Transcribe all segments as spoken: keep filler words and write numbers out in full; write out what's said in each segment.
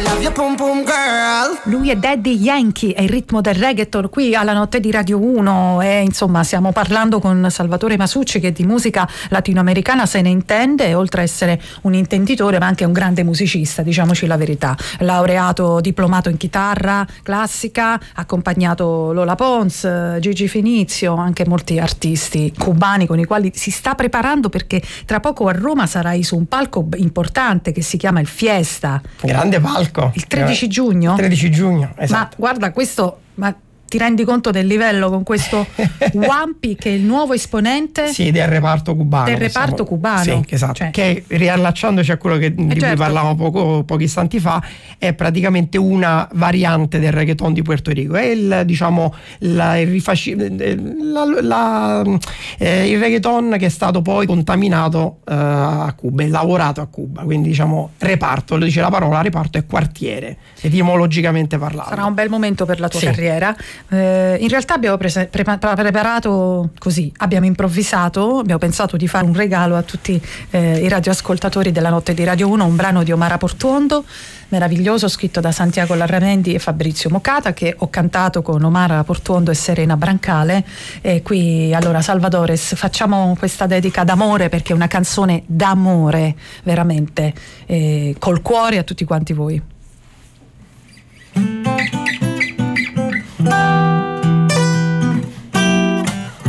love your pum pum girl. Lui è Daddy Yankee, è il ritmo del reggaeton qui alla notte di Radio uno e insomma stiamo parlando con Salvatore Masucci che di musica latinoamericana se ne intende, oltre a essere un intenditore ma anche un grande musicista, diciamoci la verità. Laureato, diplomato in chitarra classica, ha accompagnato Lola Pons, Gigi Finizio, anche molti artisti cubani con i quali si sta preparando, perché tra poco a Roma sarai su un palco importante che si chiama il Fiesta. Grande palco. Il tredici giugno? Il tredici giugno, esatto. Ma guarda questo, ma ti rendi conto del livello con questo Wampi che è il nuovo esponente? Sì, del reparto cubano. Del reparto cubano. Sì, esatto. Cioè, che riallacciandoci a quello che, di certo. cui parlavamo poco, pochi istanti fa, è praticamente una variante del reggaeton di Puerto Rico. È il, diciamo, la, il, rifaci, la, la, eh, il reggaeton che è stato poi contaminato eh, a Cuba, è lavorato a Cuba. Quindi diciamo reparto, lo dice la parola, reparto è quartiere, etimologicamente parlando. Sarà un bel momento per la tua sì. carriera. Eh, in realtà abbiamo prese, pre- preparato così, abbiamo improvvisato, abbiamo pensato di fare un regalo a tutti eh, i radioascoltatori della notte di Radio uno, un brano di Omara Portuondo, meraviglioso, scritto da Santiago Larramendi e Fabrizio Mocata, che ho cantato con Omara Portuondo e Serena Brancale. E qui allora Salvadores, facciamo questa dedica d'amore, perché è una canzone d'amore veramente, eh, col cuore a tutti quanti voi.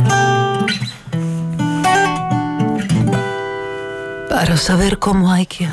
Para saber cómo hay que